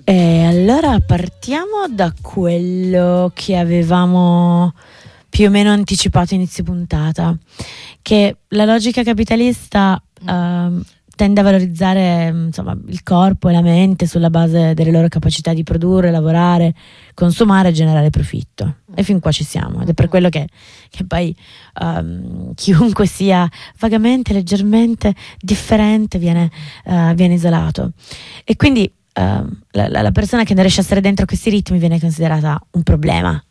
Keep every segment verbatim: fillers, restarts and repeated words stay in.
E allora partiamo da quello che avevamo più o meno anticipato inizio puntata, che la logica capitalista uh, tende a valorizzare insomma il corpo e la mente sulla base delle loro capacità di produrre, lavorare, consumare e generare profitto. E fin qua ci siamo, ed è per quello che, che poi um, chiunque sia vagamente, leggermente differente viene, uh, viene isolato. E quindi uh, la, la persona che non riesce a stare dentro questi ritmi viene considerata un problema.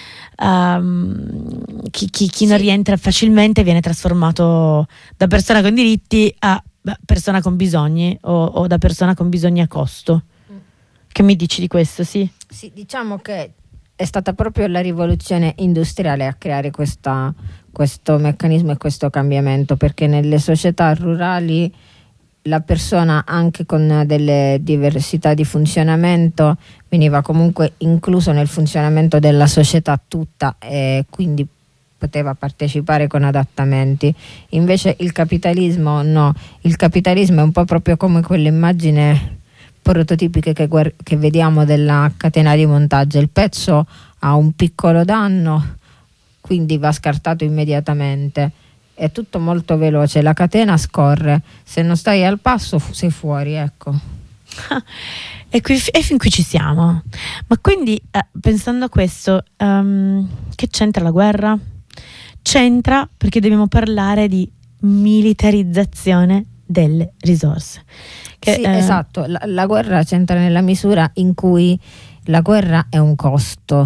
Um, chi, chi, chi non sì. rientra facilmente viene trasformato da persona con diritti a persona con bisogni o, o da persona con bisogni a costo. Mm. Che mi dici di questo? Sì, sì, diciamo che è stata proprio la rivoluzione industriale a creare questa, questo meccanismo e questo cambiamento, perché nelle società rurali la persona, anche con delle diversità di funzionamento, veniva comunque incluso nel funzionamento della società tutta, e quindi poteva partecipare con adattamenti. Invece il capitalismo no, il capitalismo è un po' proprio come quell'immagine prototipiche che, guard- che vediamo della catena di montaggio. Il pezzo ha un piccolo danno, quindi va scartato immediatamente. È tutto molto veloce, la catena scorre, se non stai al passo fu- sei fuori, ecco. E, qui, e fin qui ci siamo. Ma quindi eh, pensando a questo, um, che c'entra la guerra? C'entra perché dobbiamo parlare di militarizzazione delle risorse. Che, sì, eh, esatto, la, la guerra c'entra nella misura in cui la guerra è un costo.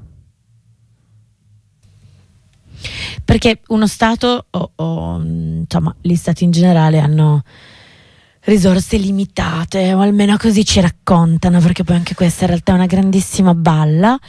Perché uno Stato o, o insomma gli Stati in generale hanno risorse limitate, o almeno così ci raccontano, perché poi anche questa in realtà è una grandissima balla.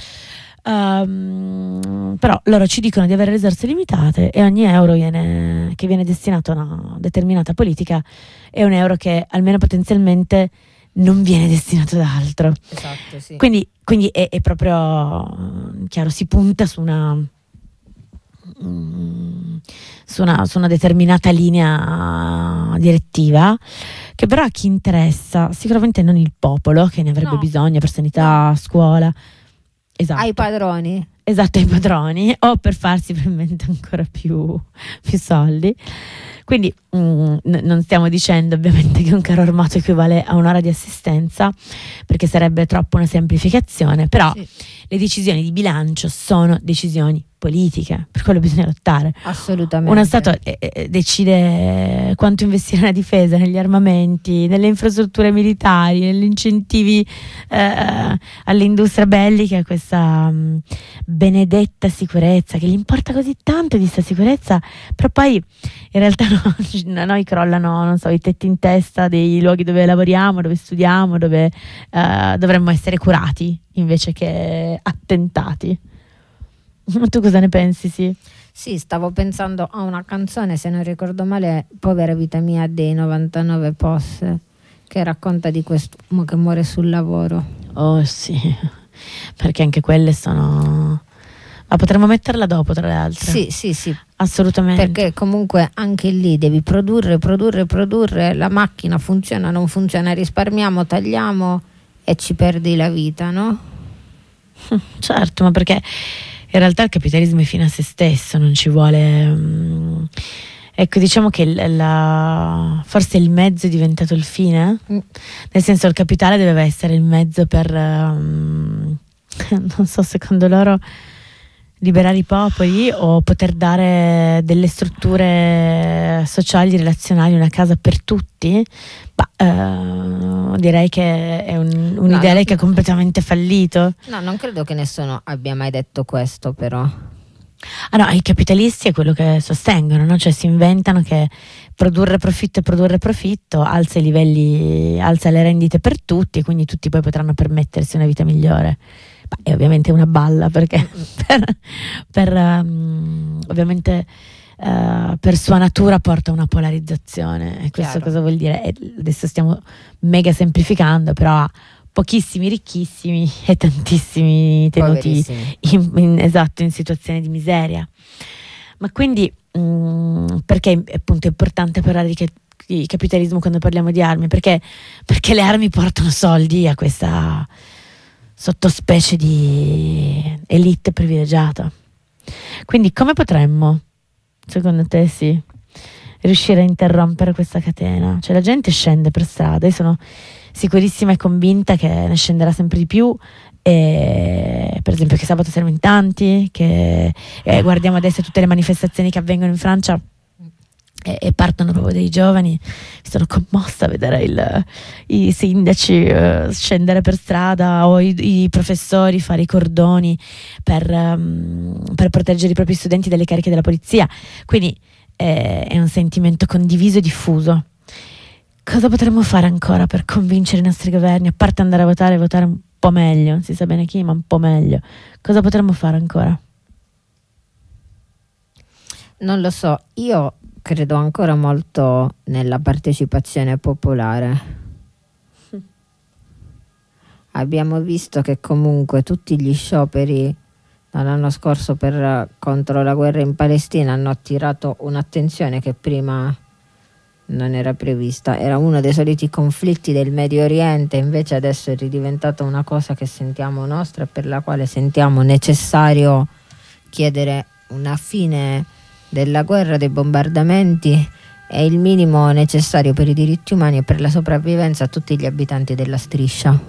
Um, però loro ci dicono di avere risorse limitate e ogni euro viene, che viene destinato a una determinata politica è un euro che almeno potenzialmente non viene destinato ad altro. Esatto, sì. Quindi, quindi è, è proprio chiaro, si punta su una, mm, su una su una determinata linea direttiva, che però a chi interessa sicuramente non il popolo, che ne avrebbe No. bisogno per sanità, No. scuola. Esatto. Ai padroni. Esatto, ai padroni, o per farsi probabilmente ancora più, più soldi. Quindi mh, n- non stiamo dicendo ovviamente che un carro armato equivale a un'ora di assistenza, perché sarebbe troppo una semplificazione, però Sì. le decisioni di bilancio sono decisioni politiche, per quello bisogna lottare. Assolutamente. Uno Stato eh, eh, decide quanto investire nella difesa, negli armamenti, nelle infrastrutture militari, negli incentivi eh, all'industria bellica, questa mh, benedetta sicurezza, che gli importa così tanto di questa sicurezza, però poi in realtà no, a noi crollano, non so, i tetti in testa dei luoghi dove lavoriamo, dove studiamo, dove eh, dovremmo essere curati invece che attentati. Ma tu cosa ne pensi? Sì, Sì, stavo pensando a una canzone, se non ricordo male, Povera vita mia dei novantanove Posse, che racconta di quest'uomo che muore sul lavoro. oh sì, perché anche quelle sono... Ma potremmo metterla dopo, tra le altre. Sì, sì, sì. Assolutamente. Perché comunque anche lì devi produrre, produrre, produrre, la macchina funziona, non funziona, risparmiamo, tagliamo e ci perdi la vita, no? Certo, ma perché in realtà il capitalismo è fine a se stesso, non ci vuole... Um, ecco, diciamo che il, la, forse il mezzo è diventato il fine, Mm. nel senso il capitale doveva essere il mezzo per, um, non so, secondo loro liberare i popoli o poter dare delle strutture sociali, relazionali, una casa per tutti. Bah, eh, direi che è un, un No, ideale no, che è completamente fallito. No, non credo che nessuno abbia mai detto questo, però. Ah no, i capitalisti è quello che sostengono, no? Cioè si inventano che produrre profitto e produrre profitto alza i livelli, alza le rendite per tutti, e quindi tutti poi potranno permettersi una vita migliore. Ma è ovviamente una balla, perché per, per um, ovviamente uh, per sua natura porta a una polarizzazione, e questo Chiaro. cosa vuol dire? E adesso stiamo mega semplificando, però ha pochissimi ricchissimi e tantissimi tenuti Poverissimi. in, in, esatto, in situazioni di miseria. Ma quindi mh, perché appunto è importante parlare di, che, di capitalismo quando parliamo di armi, perché, perché le armi portano soldi a questa sottospecie di elite privilegiata. Quindi come potremmo, secondo te, sì, riuscire a interrompere questa catena? Cioè la gente scende per strada, io sono sicurissima e convinta che ne scenderà sempre di più, e per esempio che sabato saremo in tanti, che eh, guardiamo adesso tutte le manifestazioni che avvengono in Francia e, e partono proprio dei giovani. Mi sono commossa a vedere il, i sindaci uh, scendere per strada, o i, i professori fare i cordoni per, um, per proteggere i propri studenti dalle cariche della polizia. Quindi eh, è un sentimento condiviso e diffuso. Cosa potremmo fare ancora per convincere i nostri governi, a parte andare a votare e votare un po' meglio, non si sa bene chi, ma un po' meglio? Cosa potremmo fare ancora? Non lo so, io credo ancora molto nella partecipazione popolare. Abbiamo visto che comunque tutti gli scioperi dall'anno scorso per, contro la guerra in Palestina hanno attirato un'attenzione che prima non era prevista. Era uno dei soliti conflitti del Medio Oriente, invece adesso è ridiventata una cosa che sentiamo nostra e per la quale sentiamo necessario chiedere una fine della guerra, dei bombardamenti e il minimo necessario per i diritti umani e per la sopravvivenza a tutti gli abitanti della striscia.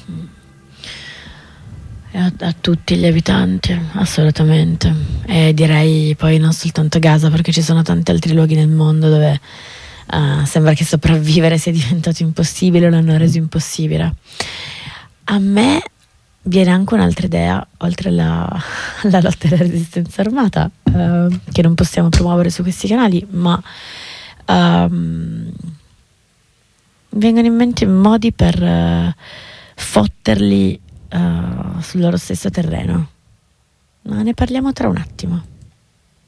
A, a tutti gli abitanti, assolutamente. E direi poi non soltanto Gaza, perché ci sono tanti altri luoghi nel mondo dove Uh, sembra che sopravvivere sia diventato impossibile, o l'hanno reso impossibile. A me viene anche un'altra idea, oltre alla, alla lotta alla resistenza armata, uh, che non possiamo promuovere su questi canali, ma um, vengono in mente modi per uh, fotterli uh, sul loro stesso terreno. Ma ne parliamo tra un attimo.